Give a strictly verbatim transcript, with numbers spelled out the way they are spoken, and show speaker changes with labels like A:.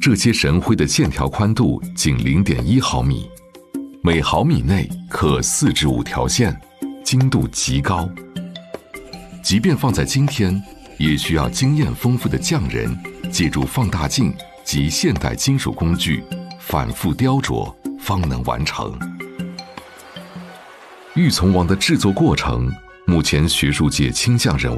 A: 这些神徽的线条宽度仅 零点一毫米，每毫米内刻四至五条线，精度极高。即便放在今天，也需要经验丰富的匠人借助放大镜及现代金属工具反复雕琢，方能完成。玉琮王的制作过程，目前学术界倾向认